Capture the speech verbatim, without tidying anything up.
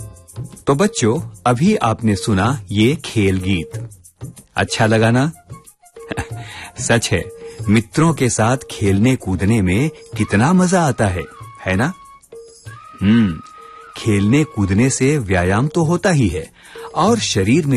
तो बच्चों, अभी आपने सुना ये खेल गीत। अच्छा लगा ना? सच है, मित्रों के साथ खेलने कूदने में कितना मजा आता है, है ना? हम्म, खेलने कूदने से व्यायाम तो होता ही है और शरीर में